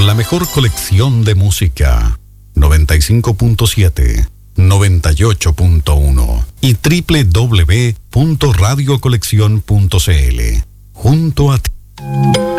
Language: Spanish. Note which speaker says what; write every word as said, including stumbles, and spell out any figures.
Speaker 1: La mejor colección de música. noventa y cinco punto siete, noventa y ocho punto uno y doble u doble u doble u punto radio colección punto c l. Junto a ti.